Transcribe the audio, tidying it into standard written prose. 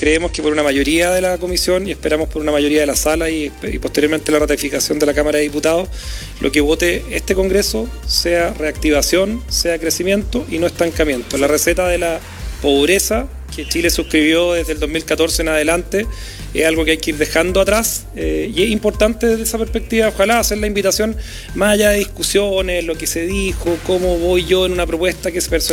creemos que por una mayoría de la comisión y esperamos por una mayoría de la sala y posteriormente la ratificación de la Cámara de Diputados, lo que vote este Congreso sea reactivación, sea crecimiento y no estancamiento. La receta de la pobreza que Chile suscribió desde el 2014 en adelante es algo que hay que ir dejando atrás y es importante desde esa perspectiva, ojalá hacer la invitación más allá de discusiones, lo que se dijo, cómo voy yo en una propuesta que personalmente